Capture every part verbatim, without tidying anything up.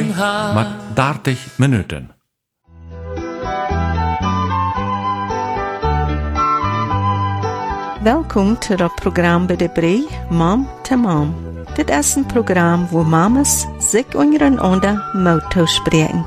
Noi mat dertig minuten. Welkom til het program bij de Brei Mom to Mom. Dit is een program waar mamas zich ondereinander mogen spreken.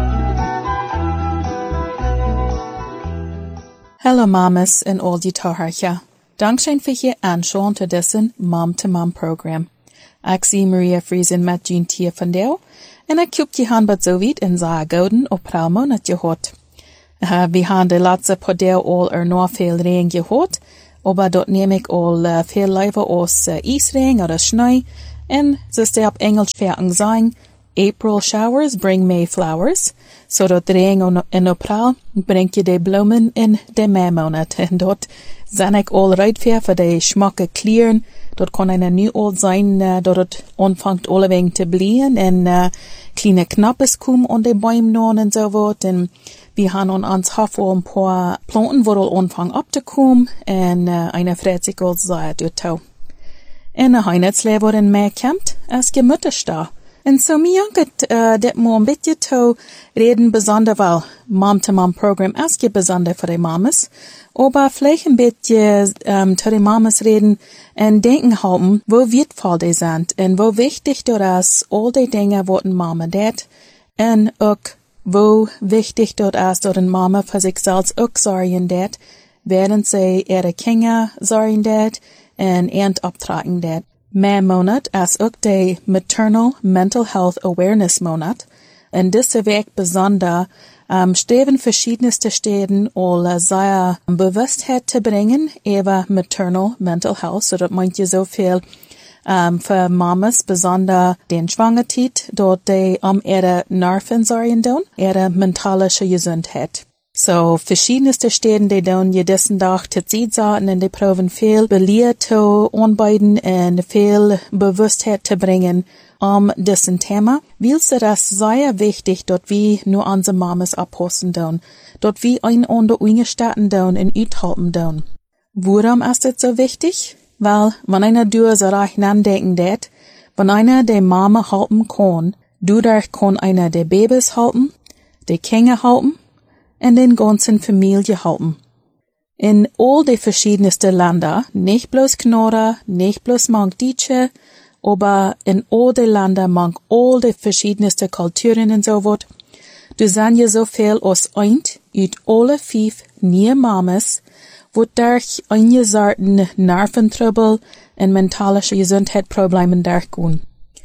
Hallo mamas en al die tohartja. Dankzij voor je aanschauen te dessen Mom to Mom program. Ik zie Maria Friesen met Jean Tia van Deel en ik heb je hand zo weit in zaar gouden op praalmonat gehoord. Uh, we hebben de laatste podel al er nog veel regen gehoord, aber dort neem ik al uh, veel liever als uh, ijsregen oder Schnee en zoals de op Engels verken zijn, April showers bring May flowers, so dat regen in april brengt je de bloemen in de meimonat en dort zijn ik al uitver voor de schmakke klieren. Dort kan eine nu al zijn uh, dat het aanvangt alleweg te blieën en uh, kleine knappes komen aan de boom en zo wat. En we gaan ons hof al een paar planten waar al aanvangen op te komen en uh, eine freut sich al sehr door toe. En een heinetzleer worden mij kämpt als gemüttersta. En so mi janket uh, dit mo een beetje toe reden besonder wel Mom to Mom program als je besonder voor de mamas. Aber vielleicht ein bisschen ähm, zu den Mamas reden und denken haben, wo wertvoll die sind und wo wichtig das ist, all die Dinge, was eine Mama tut und auch wo wichtig das ist, dass eine Mama für sich selbst auch sorgen tut, während sie ihre Kinder sorgen tut und ernt abtragen tut. Mehr Monat ist auch der Maternal Mental Health Awareness Monat und diese Weg besonders Um, streven verschiedenste Städten all sehr Bewusstheit zu bringen über maternal mental health, so dass manche so viel um, für Mamas besonders den Schwangerschaft, dort die um ihre Nerven sorgen tun, ihre mentale Gesundheit. So verschiedenste Städten, die tun jeden Tag zu sehen und die proben viel Belehrt zu anbieten und viel Bewusstheit zu bringen um diesen Thema, weil sie das sehr wichtig, dort wir nur unsere Mamas abhosten tun, dort wir einander eingestatten tun und uithalten tun. Warum ist das so wichtig? Weil, wenn einer durch so reich nachdenken tät, wenn einer die Mama halten kann, dadurch kann einer die Babys halten, die Kinder halten und den ganzen Familie halten. In all die verschiedensten Länder, nicht bloß Kanada, nicht bloß Mangditsche, aber in all die Länder mang all die verschiedenste Kulturen und so wat. Du sind ja so viel als eint uit alle fünf neue Mamas, wo durch eingesorten Nerventrouble und mentale Gesundheitsprobleme durchgehen.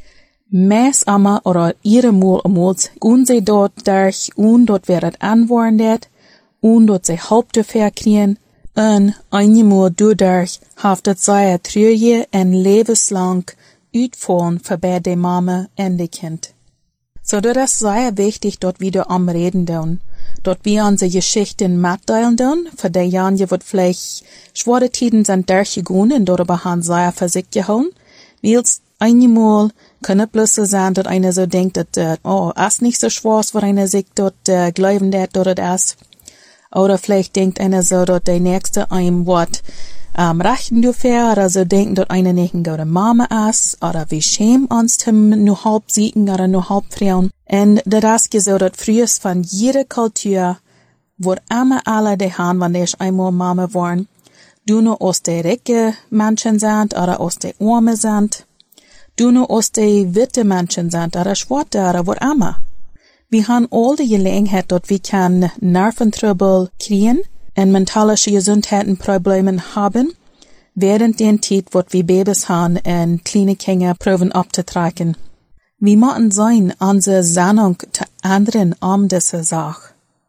Meist amma oder ihre Mal amals gehen sie dort durch und dort wird anwarnet und dort sie Halb dafür kriegen und einmal dadurch haftet sie trüge und lebenslang uitvallen für beide Mama und die Kind. So das ist sehr wichtig, dort wieder am Reden tun. Dort wir unsere Geschichten mitteilen tun, für die Jahren, die wird vielleicht schwere Tiden sind durchgegangen und darüber haben sehr für sich gehauen. Weil einmal kann es bloß so sein, dass einer so denkt, dass, oh, ist nicht so schwer, wo einer sich dort äh, glauben, dass dort ist. Oder vielleicht denkt einer so, dass der Nächste einem Wort Um, rechten dafür, oder so denken, dass einer nicht eine gute Mama ist, oder wir schämen uns zum nur halb siegen oder nur halb Frauen. Und das ist so, dass früher von jeder Kultur, wo immer alle die haben, wenn die einmal Mama waren, du nur aus der reichen Menschen sind, oder aus der Armen sind, du nur aus der witte Menschen sind, oder schwarze, oder wo immer. Wir haben all die Gelegenheit, dass wir kann Nerventrouble kriegen, und mentale Gesundheitsprobleme haben, während den Zeit, wo wir Babys haben und kleine Kinder proben abzutragen. Wir müssen sein, unsere Sendung zu ändern um diese Sache.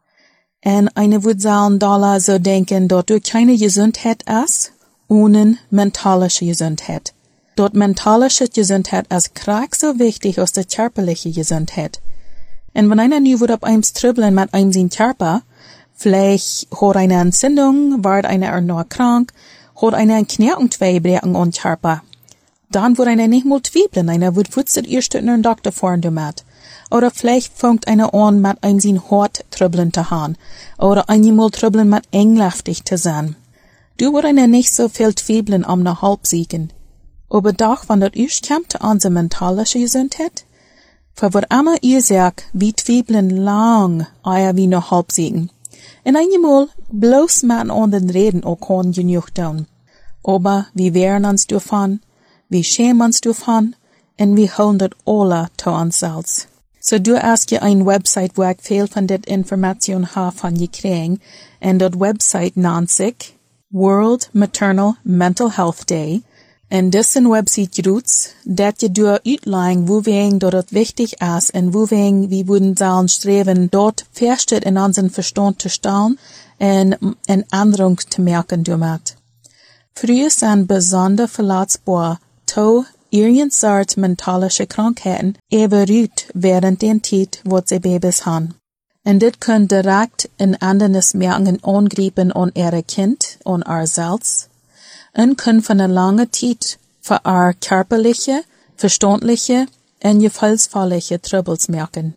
Und eine würde sagen, da so denken, dass du keine Gesundheit ist, ohne mentale Gesundheit. Dort mentale Gesundheit ist krank so wichtig als die körperliche Gesundheit. Und wenn einer nie würde auf einem stribbeln mit einem sein Körper, vielleicht hat eine Entzündung, wird einer noch krank, hat einer ein Knochenbrechen an Körper. Dann wird einer nicht mal zweifeln, einer wird kurz das erste in einen Doktor fahren damit. Oder vielleicht fängt einer an, mit einem sein Hort trübeln zu haben. Oder einmal trübeln mit englaftig zu sein. Du wird einer nicht so viel zweifeln um nach halb siegen. Aber doch, wenn das erst kommt, unsere mentale Gesundheit, Für wat immer ihr sagt, wie twiebeln lang, eier wie noch halb siegen. En einmal bloß mit anderen reden auch kann genug tun. Aber wie wehren uns davon, wie schämen uns davon, und wie holen das alle zu uns selbst. So du hast ja eine Website, wo ich viel von der Information habe von gekriegt, und dort Website nennt sich World Maternal Mental Health Day. Und dessen Website roots, dat je door uitlegen wo wir dort het wichtig ist und wo wir wie würden sollen streben, dort feststeht in unseren Verstand zu stellen und eine Änderung zu merken damit. Früher sind besonders verletzbar zu irgendeiner Art mentalische Krankheiten überrührt während der Zeit, wo sie Babys haben. Und dit kann direkt in anderes Merken angreifen an ihre Kind, an ihr selbst, und können von einer langen Zeit für ihr körperliche, verstandliche und gefühlsvolle Troubles merken.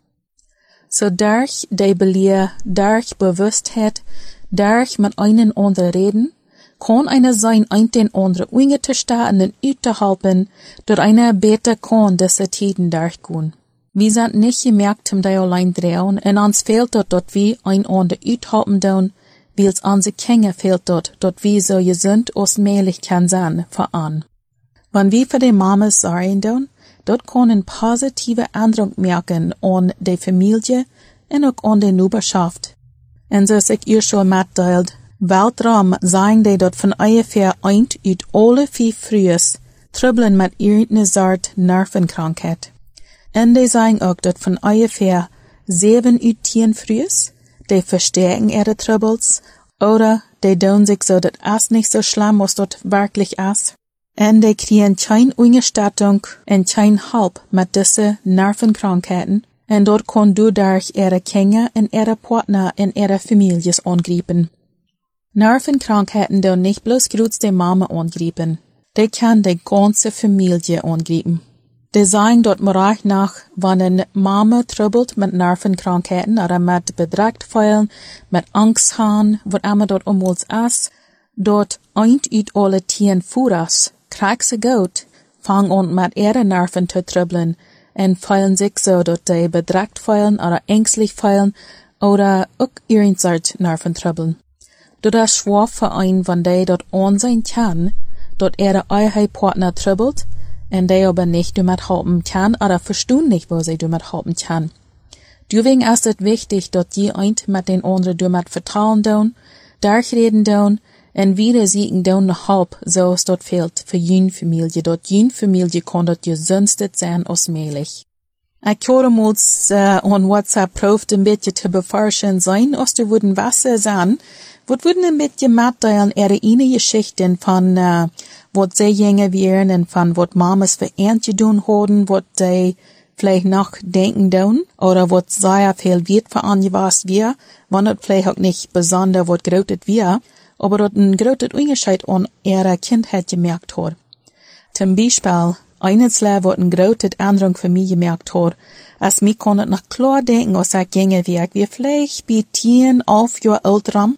So durch die Belehr, durch Bewusstheit, durch mit einen anderen reden, kann einer sein, ein den anderen ungetestet und unterhalten, durch eine besser kann diese Tiden durchgehen. Wir sind nicht gemerkt, um die allein drehen, und uns fehlt dort, dort wie ein anderer uthalten tun, weil es unsere Kinder fehlt dort, dort wie so gesund als möglich kann sein, für an. Wenn wir für die Mamas sorgen tun, dort kann ein positive Eindruck merken an die Familie und auch an die Nachbarschaft. Und so ist ich ihr schon mitteilt, Weltraum sagen die dort von ungefähr ein ut alle vier Frühes, Trübeln mit irgendeiner Art Nervenkrankheit. Und die sagen auch dort von ungefähr sieben ut zehn Frühes, die verstärken ihre Troubles, oder die tun sich so, dass es nicht so schlimm, was dort wirklich ist. Und die kriegen keine Unterstützung und kein Help mit diesen Nervenkrankheiten, und dort kann du durch ihre Kinder und ihre Partner und ihre Familien angreifen. Nervenkrankheiten tun nicht bloß kurz die Mama angreifen, die kann die ganze Familie angreifen. Die sagen dort mir nach, wenn eine Mama troubled mit Nervenkrankheiten oder mit Bedrägtfeilen, mit Angst haben, was immer dort um uns ist, dort ein ut alle Tieren voraus, kriegt sie gut, fangen an mit ihren Nerven zu troublen und feilen sich so dort die Bedrägtfeilen oder ängstlich feilen oder auch irgendeine Nerven troubeln. Dort ist schwer für einen, wenn die dort an sein kann, dort ihre eigene Partner troubelt, und die aber nicht damit helfen kann oder verstehen nicht, wo sie damit helfen kann. Deswegen ist es wichtig, dass die ein mit den anderen damit vertrauen tun, durchreden tun, und wieder siegen tun nach Help, so es dort fehlt für jene Familie. Dort jene Familie kann dort gesünstet sein als möglich. Ich habe mal äh, on WhatsApp probiert, ein bisschen zu beforschen sein, als du würden Wasser sein, was würden ein bisschen mitteilen, ihre eine Geschichten von, äh, was sie jünger wären und von was Mamas für Ernte tun haben, was sie vielleicht noch denken tun, oder was sehr viel wird für angepasst wird, wenn das vielleicht auch nicht besonders was großes wird, aber dort ein großes Unterschied an ihrer Kindheit gemerkt hat. Zum Beispiel, eines was eine große Änderung für mich gemerkt hat, als mich kann noch klar denken, als ich jünger wäre, wir vielleicht bei zehn, elf Jahre älter,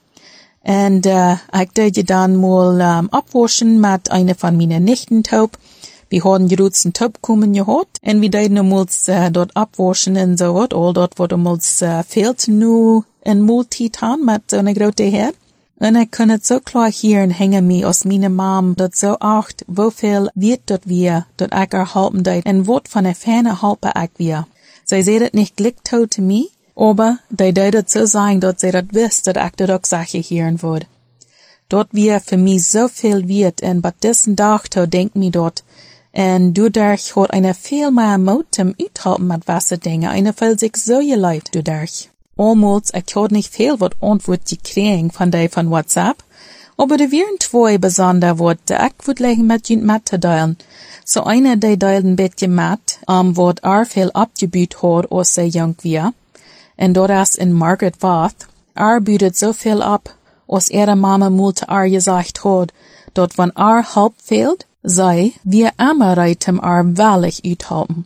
und äh, ich dachte dann mal ähm, abwaschen mit einer von meinen Nichten taub. Wir haben gerade einen Taub kommen gehabt, und wir dachten mal äh, dort abwaschen und so was, all dort, wo uns äh, fehlt, nur ein Multitan mit so einer großen Herd. Und ich kann es so klar hier und hängen mir aus meiner Mom, dort so acht, wo viel wird dort wir, dort ich erhalten dort, und was von der Ferne halten ich wir. Sie seht es nicht gleich tot zu mir, aber die deutet so sagen, dass sie das wisst, dass ich das auch Sache hören würde. Dort wir für mich so viel wird, und bei diesem Tag denkt mir dort, und dadurch hat eine viel mehr Mut zum Uthalten mit Wasserdinge, eine fühlt sich so geleid dadurch. Almost, ich habe nicht viel was Antwort gekriegt von die von WhatsApp, aber da wären zwei besonders Worte, ich würde legen mit jemand mitteilen. So einer, die teilt ein bisschen mit, um, was er viel abgebüht hat, als sie jung war. Und dort ist in Margaret Wath, er bietet so viel ab, als ihre Mama mal zu ihr gesagt hat, dort wenn er halb fehlt, sei, wir immer reitem er wahrlich uthalten.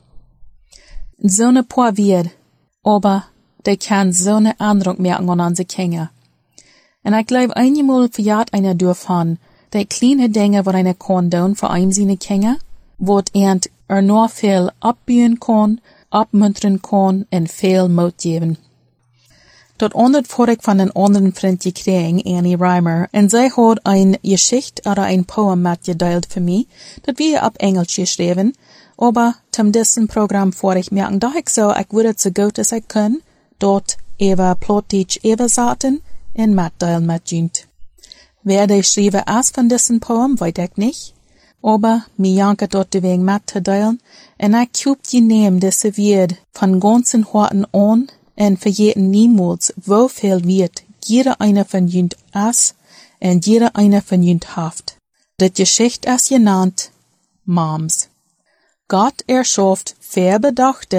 So ne paar wird, aber die kann so ne Eindruck merken an unsere Kinder. Und ich glaube, einmal verjährt einer davon, die kleine Dinge, was einer kann tun für einem seine Kinder, wo er er noch viel abbühen kann, opmunteren kon en veel moed geven. Dat ondervoer ik van een anderen vriend gekregen, Annie Reimer, en zij had een Geschichte oder ein Poem mitgeteilt für mich, dat wir op Englisch geschrieben, aber zum dessen Programm vor ich merken, da ich so, ich würde so gut als ich kann, dort über Plattdeutsch übersetzen en mitteilen mitgehen. Wer der Schreiber ist von dessen Poem, weiß ich nicht, aber mir janke dort de wegen mitteilen, en ich küb die nehmen, diese wird von ganzen Horten an, en vergeten niemals, wofür wird jeder eine von jünt ist en jeder eine von jünt haft. Dat Geschichte ist genannt Moms. Gott erschafft verbedachte